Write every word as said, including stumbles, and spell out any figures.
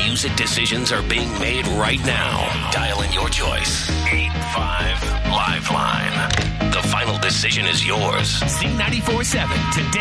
music decisions are being made right now. Dial in your choice. eight five Liveline. The final decision is yours. Z ninety-four seven today.